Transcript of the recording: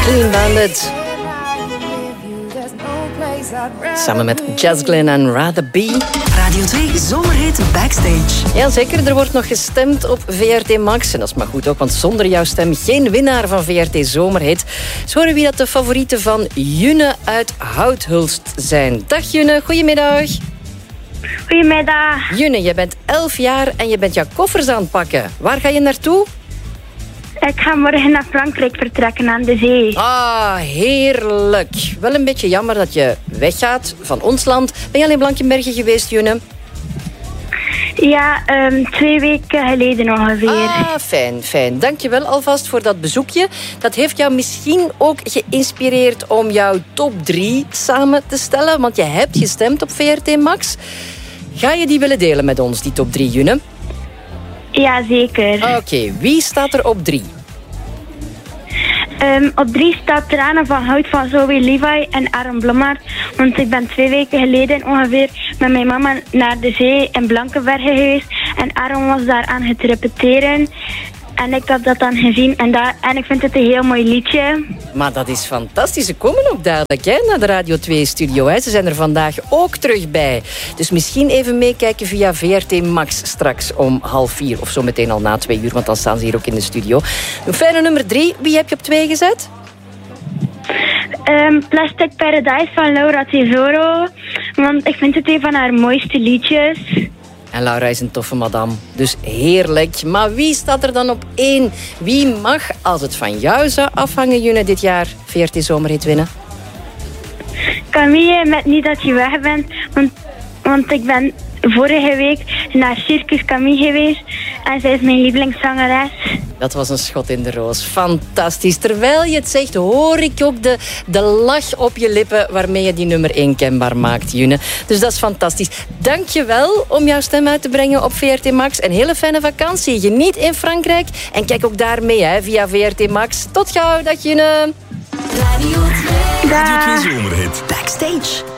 Clean Bandit. Samen met Jazz Glynn en Rather Be. Radio 2 Zomerhit Backstage. Jazeker, er wordt nog gestemd op VRT Max. En dat is maar goed ook, want zonder jouw stem geen winnaar van VRT Zomerhit. Zo horen wie dat de favorieten van June uit Houthulst zijn. Dag June, goedemiddag. Goedemiddag. June, je bent 11 jaar en je bent jouw koffers aan het pakken. Waar ga je naartoe? Ik ga morgen naar Frankrijk vertrekken aan de zee. Ah, heerlijk. Wel een beetje jammer dat je weggaat van ons land. Ben je al in Blankenberge geweest, June? Ja, 2 weken geleden ongeveer. Ah, fijn. Dank je wel alvast voor dat bezoekje. Dat heeft jou misschien ook geïnspireerd om jouw top 3 samen te stellen. Want je hebt gestemd op VRT Max. Ga je die willen delen met ons, die top 3, June? Ja, zeker. Oké, wie staat er op 3? Op 3 staat Tranen van Hout van Zoe Levi en Aaron Blommaert. Want ik ben 2 weken geleden ongeveer met mijn mama naar de zee in Blankenberge geweest. En Aaron was daar aan het repeteren. En ik heb dat dan gezien en ik vind het een heel mooi liedje. Maar dat is fantastisch. Ze komen ook dadelijk naar de Radio 2-studio. Ze zijn er vandaag ook terug bij. Dus misschien even meekijken via VRT Max straks om 3:30. Of zo meteen al na 2 uur, want dan staan ze hier ook in de studio. Een fijne nummer 3. Wie heb je op 2 gezet? Plastic Paradise van Laura Tesoro. Want ik vind het een van haar mooiste liedjes. En Laura is een toffe madame, dus heerlijk. Maar wie staat er dan op 1? Wie mag, als het van jou zou afhangen, June, dit jaar VRT Zomerhit winnen? Camille, met Niet dat je weg bent. Want ik ben vorige week naar Circus Camille geweest. En zij is mijn lievelingszangeres. Dat was een schot in de roos. Fantastisch. Terwijl je het zegt, hoor ik ook de lach op je lippen waarmee je die nummer 1 kenbaar maakt, June. Dus dat is fantastisch. Dank je wel om jouw stem uit te brengen op VRT Max. Een hele fijne vakantie. Geniet in Frankrijk. En kijk ook daar mee via VRT Max. Tot gauw. Dag June. Radio 2. Dag. Zomerhit Backstage.